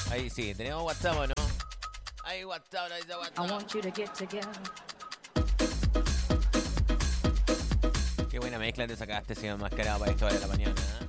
Ahí sí, tenemos WhatsApp, ¿o no? Ahí WhatsApp, ahí está WhatsApp. I want you to get together. Qué buena mezcla te sacaste, señor Enmascarado, para esta hora de la mañana, ¿eh?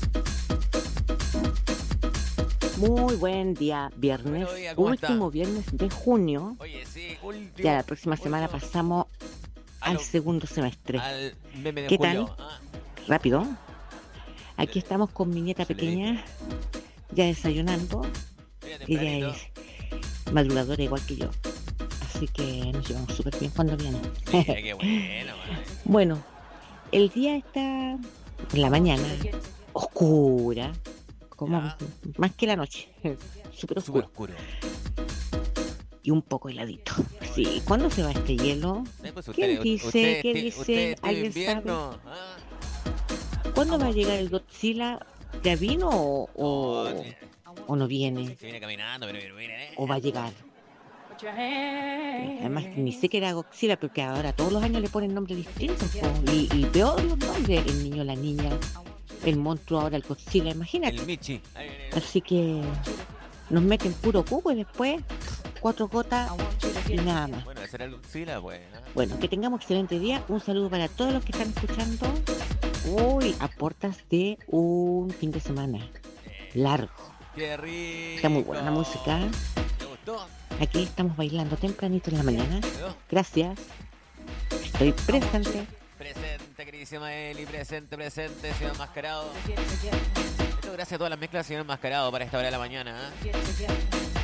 Muy buen día, viernes, Buenos días, ¿cómo último está? viernes de junio. Oye, sí, último. Ya la próxima semana último- pasamos al lo- segundo semestre. Al meme de ¿Qué julio. tal? Ah, Rápido. Aquí estamos con mi nieta Se le pequeña, ya desayunando. mira Ella tempranito. es madrugadora igual que yo. Así que nos llevamos súper bien cuando viene. Mira, qué bueno, man. Bueno, el día está en la mañana, oscura, como Ya. más que la noche, súper Súper oscuro oscuro. y un poco heladito. Sí, ¿cuándo se va este hielo? Pues ¿Quién dice? ¿Qué dice? ¿Alguien sabe? invierno. Ah. ¿Cuándo va a llegar el Godzilla? ¿Ya vino Oh, o no viene? se viene caminando, pero mira, ¿O va a llegar? Put your hands. Además, ni sé que era Godzilla, porque ahora todos los años le ponen nombres distintos. Po. Y peor los nombres, el niño, la niña, el monstruo, ahora el Godzilla, imagínate. el Michi. Ahí viene. Así que nos meten puro cubo y después 4 gotas I want you to y get nada más. Bueno, ese era el Godzilla, pues. ¿no? Bueno, que tengamos excelente día. Un saludo para todos los que están escuchando. Uy, a puertas de un fin de semana largo. Qué rico. Está muy buena la música. ¿Te gustó? Aquí estamos bailando tempranito en la mañana. ¿Te gustó? Gracias. Estoy presente. Presente, queridísima Eli, presente, señor Enmascarado. get together. Esto gracias a todas las mezclas, señor Enmascarado, para esta hora de la mañana. ¿eh? Get together.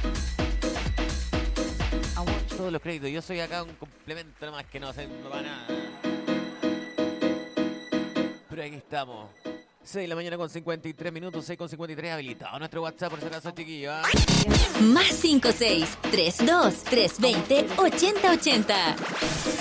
I want you. Todos los créditos, yo soy acá un complemento nomás que no sé para nada. Pero aquí estamos. 6 de la mañana con 53 minutos, 6 con 53 habilitado nuestro WhatsApp por si acaso, chiquillo. ¿Ah? Más 56 32 320 8080.